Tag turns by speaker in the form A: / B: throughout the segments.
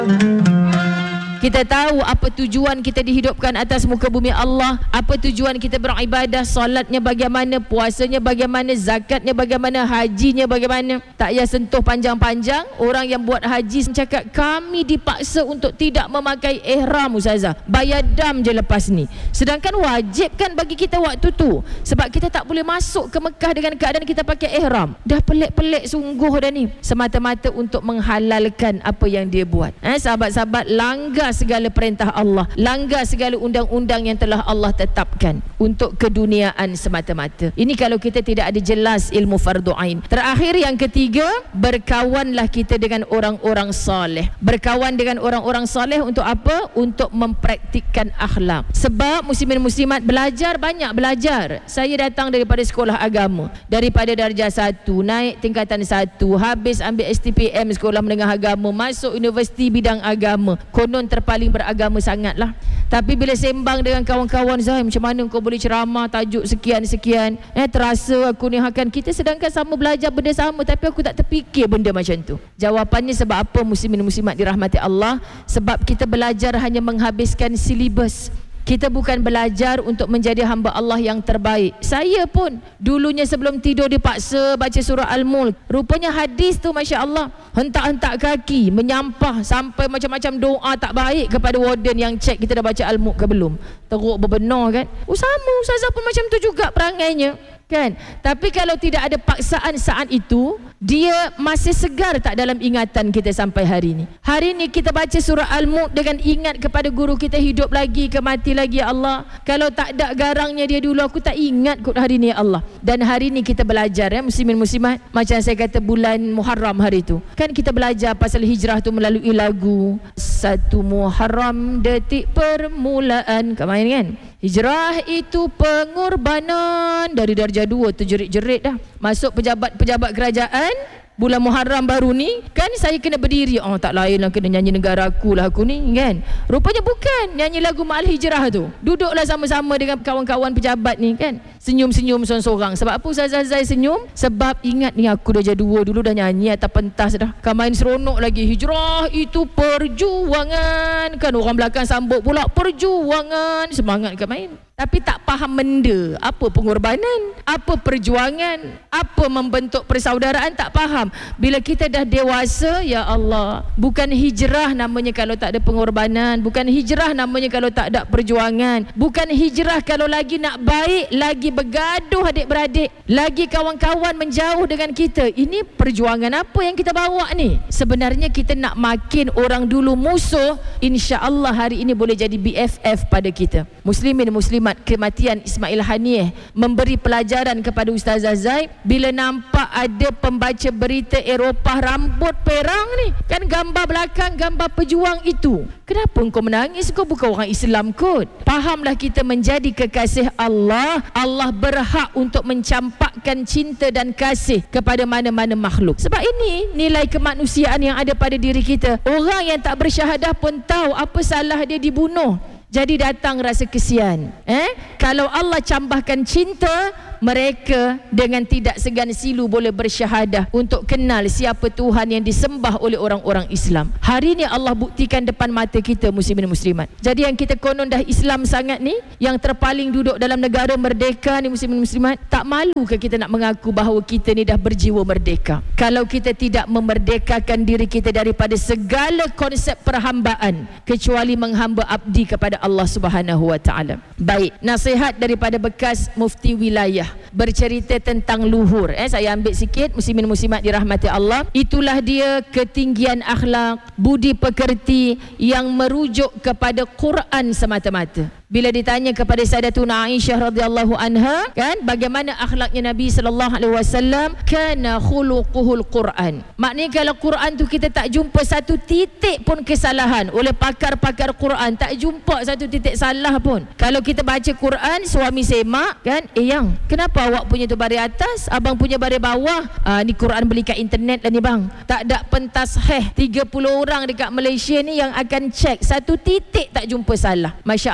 A: Kita tahu apa tujuan kita dihidupkan atas muka bumi Allah, apa tujuan kita beribadah, solatnya bagaimana, puasanya bagaimana, zakatnya bagaimana, hajinya bagaimana. Tak payah sentuh panjang-panjang. Orang yang buat haji cakap kami dipaksa untuk tidak memakai ihram ustazah, bayar dam je lepas ni. Sedangkan wajib kan bagi kita waktu tu, sebab kita tak boleh masuk ke Mekah dengan keadaan kita pakai ihram. Dah pelik-pelik sungguh dah ni, semata-mata untuk menghalalkan apa yang dia buat. Sahabat-sahabat, langgar segala perintah Allah, langgar segala undang-undang yang telah Allah tetapkan untuk keduniaan semata-mata. Ini kalau kita tidak ada jelas ilmu fardu ain. Terakhir yang ketiga, berkawanlah kita dengan orang-orang soleh. Berkawan dengan orang-orang soleh untuk apa? Untuk mempraktikkan akhlak. Sebab muslimin muslimat belajar, banyak belajar. Saya datang daripada sekolah agama, daripada darjah 1 naik tingkatan 1, habis ambil STPM sekolah menengah agama, masuk universiti bidang agama, konon paling beragama sangatlah. Tapi bila sembang dengan kawan-kawan, Zahid, macam mana kau boleh ceramah tajuk sekian-sekian, terasa aku ni akan kita, sedangkan sama belajar benda sama, tapi aku tak terfikir benda macam tu. Jawapannya sebab apa muslimin muslimat dirahmati Allah? Sebab kita belajar hanya menghabiskan silibus. Kita bukan belajar untuk menjadi hamba Allah yang terbaik. Saya pun dulunya sebelum tidur dipaksa baca surah Al-Mulk. Rupanya hadis tu Masya Allah, hentak-hentak kaki, menyampah, sampai macam-macam doa tak baik kepada warden yang cek kita dah baca Al-Mulk ke belum. Teruk berbenar kan. Sama ustazah pun macam tu juga perangainya kan. Tapi kalau tidak ada paksaan saat itu, dia masih segar tak dalam ingatan kita sampai hari ini. Hari ini kita baca surah Al-Mulk dengan ingat kepada guru kita hidup lagi ke mati lagi, ya Allah. Kalau tak ada garangnya dia dulu, aku tak ingat kot hari ini, ya Allah. Dan hari ini kita belajar, ya muslimin muslimat, macam saya kata bulan Muharram hari itu kan kita belajar pasal hijrah tu melalui lagu 1 Muharram detik permulaan, kau main kan. Hijrah itu pengorbanan. Dari darjah 2 terjerit-jerit dah. Masuk pejabat-pejabat kerajaan, bulan Muharram baru ni kan saya kena berdiri. Tak lain lah, kena nyanyi negara aku lah aku ni kan. Rupanya bukan, nyanyi lagu Ma'al Hijrah tu. Duduklah sama-sama dengan kawan-kawan pejabat ni kan. Senyum-senyum seorang-seorang. Sebab apa Ustazah Zai senyum? Sebab ingat ni aku darjah 2 dulu dah nyanyi atas pentas dah. Kan main seronok lagi. Hijrah itu perjuangan. Kan orang belakang sambut pula perjuangan. Semangat kan main. Tapi tak faham benda. Apa pengorbanan? Apa perjuangan? Apa membentuk persaudaraan? Tak faham. Bila kita dah dewasa, ya Allah, bukan hijrah namanya kalau tak ada pengorbanan. Bukan hijrah namanya kalau tak ada perjuangan. Bukan hijrah kalau lagi nak baik, lagi bergaduh adik-beradik, lagi kawan-kawan menjauh dengan kita. Ini perjuangan apa yang kita bawa ni? Sebenarnya kita nak makin orang dulu musuh, insya-Allah hari ini boleh jadi BFF pada kita. Muslimin muslimat, kematian Ismail Haniyeh memberi pelajaran kepada Ustazah Zai. Bila nampak ada pembaca berita Eropah rambut perang ni, kan gambar belakang gambar pejuang itu, kenapa engkau menangis? Kau bukan orang Islam kot. Fahamlah kita menjadi kekasih Allah. Allah berhak untuk mencampakkan cinta dan kasih kepada mana-mana makhluk. Sebab ini nilai kemanusiaan yang ada pada diri kita. Orang yang tak bersyahadah pun tahu apa salah dia dibunuh. Jadi datang rasa kesian. Kalau Allah campakkan cinta, mereka dengan tidak segan silu boleh bersyahadah untuk kenal siapa Tuhan yang disembah oleh orang-orang Islam. Hari ini Allah buktikan depan mata kita, muslimin muslimat. Jadi yang kita konon dah Islam sangat ni, yang terpaling duduk dalam negara merdeka ni, muslimin muslimat, tak malu ke kita nak mengaku bahawa kita ni dah berjiwa merdeka? Kalau kita tidak memerdekakan diri kita daripada segala konsep perhambaan, kecuali menghamba abdi kepada Allah Subhanahu wa taala. Baik, nasihat daripada bekas mufti wilayah bercerita tentang luhur. Saya ambil sikit, muslimin muslimat dirahmati Allah. Itulah dia ketinggian akhlak, budi pekerti yang merujuk kepada Quran semata-mata. Bila ditanya kepada Sayyidatuna Aisyah radhiyallahu anha, kan, bagaimana akhlaknya Nabi sallallahu alaihi wasallam, kana khuluquhul Quran. Maknanya kalau Quran tu kita tak jumpa satu titik pun kesalahan oleh pakar-pakar Quran, tak jumpa satu titik salah pun. Kalau kita baca Quran, suami semak kan, yang kenapa awak punya tu baris atas, abang punya baris bawah? Ni Quran beli kat internet lah ni bang. Tak ada pentasheh 30 orang dekat Malaysia ni yang akan cek, satu titik tak jumpa salah. Masya Allah,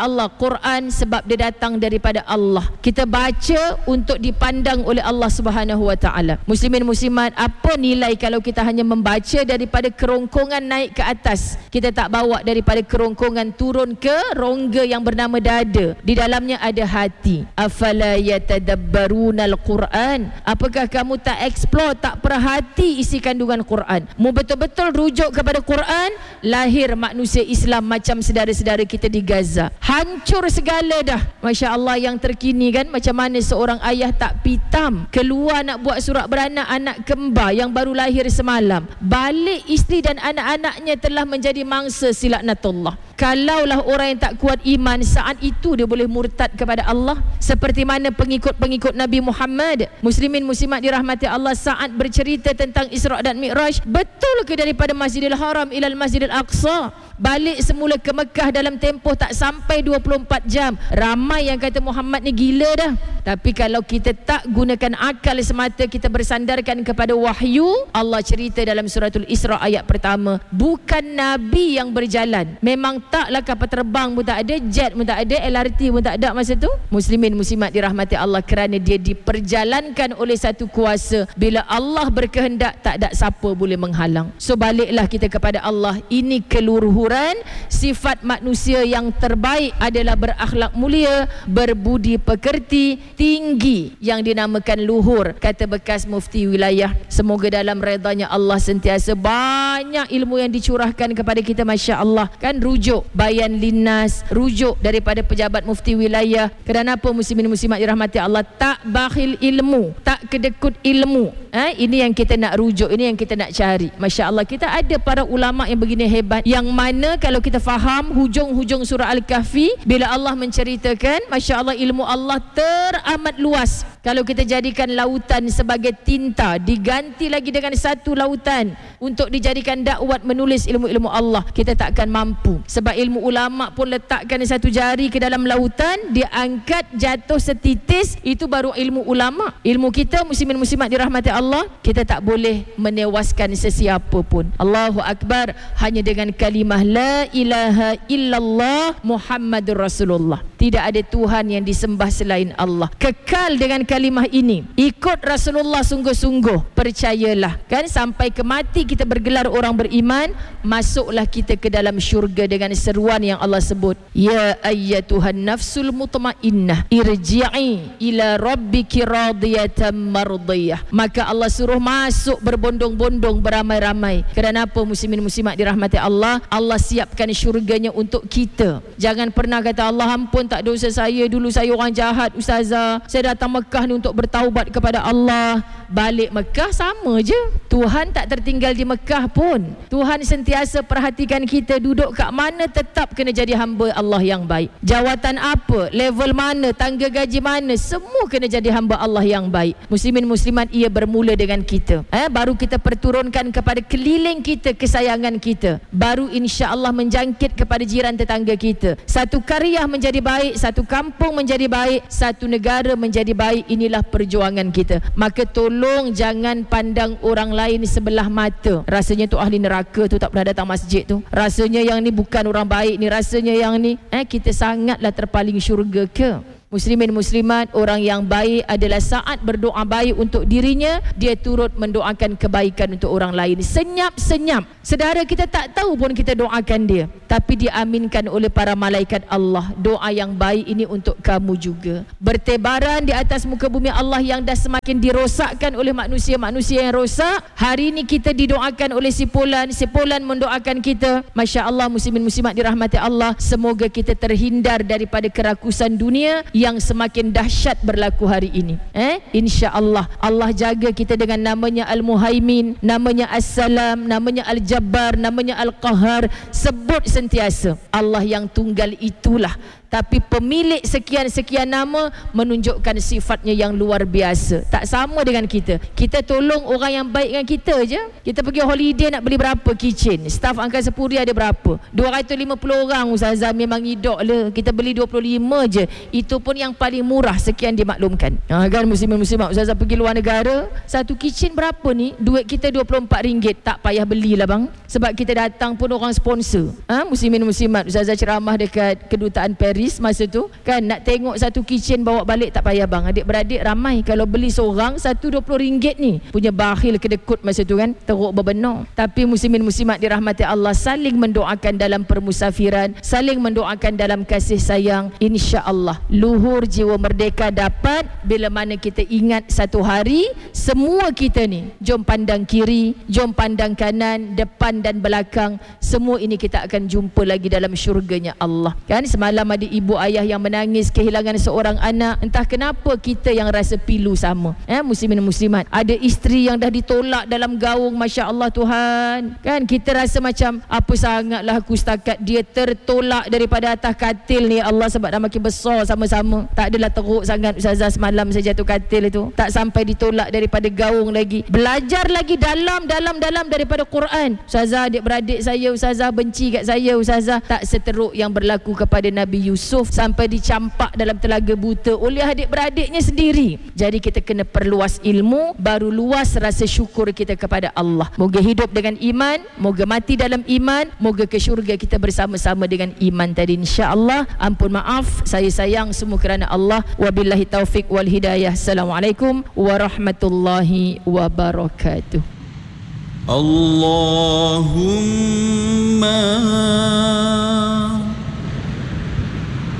A: Quran sebab dia datang daripada Allah. Kita baca untuk dipandang oleh Allah Subhanahu wa taala. Muslimin muslimat, apa nilai kalau kita hanya membaca daripada kerongkongan naik ke atas, kita tak bawa daripada kerongkongan turun ke rongga yang bernama dada. Di dalamnya ada hati. Afala yatadabbarunal Quran? Apakah kamu tak explore, tak perhati isi kandungan Quran? Mu betul-betul rujuk kepada Quran, lahir manusia Islam macam saudara-saudara kita di Gaza. Hancur segala dah. Masya Allah, yang terkini kan, macam mana seorang ayah tak pitam keluar nak buat surat beranak anak kembar yang baru lahir semalam. Balik isteri dan anak-anaknya telah menjadi mangsa silaknatullah. Kalaulah orang yang tak kuat iman, saat itu dia boleh murtad kepada Allah. Seperti mana pengikut-pengikut Nabi Muhammad, muslimin muslimat dirahmati Allah, saat bercerita tentang Isra' dan Mi'raj, betul ke daripada Masjidil Haram ilal Masjidil Aqsa? Balik semula ke Mekah dalam tempoh tak sampai 24 jam. Ramai yang kata Muhammad ni gila dah. Tapi kalau kita tak gunakan akal semata, kita bersandarkan kepada wahyu, Allah cerita dalam suratul Isra' ayat pertama, bukan Nabi yang berjalan. Memang taklah kapal terbang pun tak ada, jet pun tak ada, LRT pun tak ada masa tu. Muslimin muslimat dirahmati Allah, kerana dia diperjalankan oleh satu kuasa. Bila Allah berkehendak, tak ada siapa boleh menghalang. So baliklah kita kepada Allah. Ini keluruhan sifat manusia yang terbaik adalah berakhlak mulia, berbudi pekerti, tinggi, yang dinamakan luhur, kata bekas mufti wilayah. Semoga dalam redanya Allah sentiasa banyak ilmu yang dicurahkan kepada kita, Masya Allah. Kan rujuk bayan linnas, rujuk daripada pejabat mufti wilayah. Kenapa muslimin muslimat dirahmati Allah? Tak bakhil ilmu, tak kedekut ilmu. Ini yang kita nak rujuk, ini yang kita nak cari. Masya Allah, kita ada para ulama yang begini hebat, yang mana kalau kita faham hujung-hujung surah Al-Kahfi, bila Allah menceritakan, Masya Allah, ilmu Allah teramat luas. Kalau kita jadikan lautan sebagai tinta, diganti lagi dengan satu lautan untuk dijadikan dakwat menulis ilmu-ilmu Allah, kita tak akan mampu. Sebab ilmu ulama pun letakkan satu jari ke dalam lautan, dia angkat jatuh setitis, itu baru ilmu ulama. Ilmu kita, muslimin muslimat dirahmati Allah, kita tak boleh menewaskan sesiapa pun. Allahu Akbar. Hanya dengan kalimah la ilaha illallah Muhammadur Rasulullah, tidak ada Tuhan yang disembah selain Allah. Kekal dengan kalimah ini, ikut Rasulullah sungguh-sungguh, percayalah kan, sampai ke mati kita bergelar orang beriman, masuklah kita ke dalam syurga dengan seruan yang Allah sebut, ya ayyatuhan nafsul mutmainnah irji'i ila rabbiki radiyatan mardiyah. Maka Allah suruh masuk berbondong-bondong, beramai-ramai. Kenapa muslimin muslimat dirahmati Allah? Allah siapkan syurganya untuk kita. Jangan pernah kata, Allah ampun, tak dosa saya, dulu saya orang jahat ustazah, saya datang Mekah ni untuk bertaubat kepada Allah. Balik Mekah sama je. Tuhan tak tertinggal di Mekah pun. Tuhan sentiasa perhatikan kita duduk kat mana, tetap kena jadi hamba Allah yang baik. Jawatan apa, level mana, tangga gaji mana, semua kena jadi hamba Allah yang baik. Muslimin muslimat, ia bermula dengan kita. Baru kita perturunkan kepada keliling kita kesayangan kita, baru insya-Allah menjangkit kepada jiran tetangga kita. Satu karyah menjadi baik, satu kampung menjadi baik, satu negara menjadi baik. Inilah perjuangan kita. Maka tolong jangan pandang orang lain sebelah mata. Rasanya tu ahli neraka tu, tak pernah datang masjid tu. Rasanya yang ni bukan orang baik ni. Rasanya yang ni kita sangatlah terpaling syurga ke? Muslimin muslimat, orang yang baik adalah saat berdoa baik untuk dirinya, dia turut mendoakan kebaikan untuk orang lain. Senyap-senyap, saudara kita tak tahu pun kita doakan dia, tapi diaminkan oleh para malaikat Allah. Doa yang baik ini untuk kamu juga. Bertebaran di atas muka bumi Allah yang dah semakin dirosakkan oleh manusia-manusia yang rosak. Hari ini kita didoakan oleh si Fulan mendoakan kita. Masya Allah, muslimin muslimat dirahmati Allah, semoga kita terhindar daripada kerakusan dunia yang semakin dahsyat berlaku hari ini. InsyaAllah Allah jaga kita dengan namanya Al-Muhaimin, namanya As-Salam, namanya Al-Jabbar, namanya Al-Qahar. Sebut sentiasa Allah yang tunggal itulah, tapi pemilik sekian-sekian nama menunjukkan sifatnya yang luar biasa. Tak sama dengan kita. Kita tolong orang yang baik dengan kita je. Kita pergi holiday nak beli berapa kitchen, staf Angkasa Puri ada berapa, 250 orang ustazah, memang hidup lah. Kita beli 25 je, itu pun yang paling murah, sekian dimaklumkan. Kan muslimin-muslimat, ustazah pergi luar negara, satu kitchen berapa ni, duit kita RM24, tak payah belilah bang, sebab kita datang pun orang sponsor. Muslimin-muslimat, ustazah ceramah dekat kedutaan Paris baris masa tu kan, nak tengok satu kitchen bawa balik tak payah bang. Adik-beradik ramai, kalau beli seorang RM1.20 ni punya bakhil kedekut masa tu kan, teruk berbenar. Tapi muslimin muslimat dirahmati Allah, saling mendoakan dalam permusafiran, saling mendoakan dalam kasih sayang. InsyaAllah luhur jiwa merdeka dapat bila mana kita ingat satu hari semua kita ni, jom pandang kiri, jom pandang kanan, depan dan belakang, semua ini kita akan jumpa lagi dalam syurganya Allah. Kan semalam ada ibu ayah yang menangis kehilangan seorang anak. Entah kenapa kita yang rasa pilu sama. Muslimin muslimat, ada isteri yang dah ditolak dalam gaung, Masya Allah Tuhan. Kan kita rasa macam apa sangatlah aku setakat dia tertolak daripada atas katil ni Allah, sebab dah makin besar sama-sama. Tak adalah teruk sangat Ustazah semalam saya jatuh katil itu. Tak sampai ditolak daripada gaung lagi. Belajar lagi dalam daripada Quran. Ustazah, adik-beradik saya Ustazah benci kat saya Ustazah. Tak seteruk yang berlaku kepada Nabi Yusuf sampai dicampak dalam telaga buta oleh adik-beradiknya sendiri. Jadi kita kena perluas ilmu, baru luas rasa syukur kita kepada Allah. Moga hidup dengan iman, moga mati dalam iman, moga ke syurga kita bersama-sama dengan iman tadi insya-Allah. Ampun maaf, saya sayang semua kerana Allah. Wabillahi taufik wal hidayah. Assalamualaikum warahmatullahi wabarakatuh.
B: Allahumma